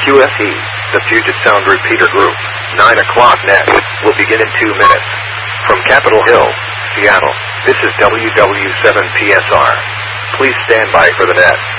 QFE, the Puget Sound Repeater Group, 9 o'clock net, will begin in 2 minutes. From Capitol Hill, Seattle, this is WW7PSR. Please stand by for the net.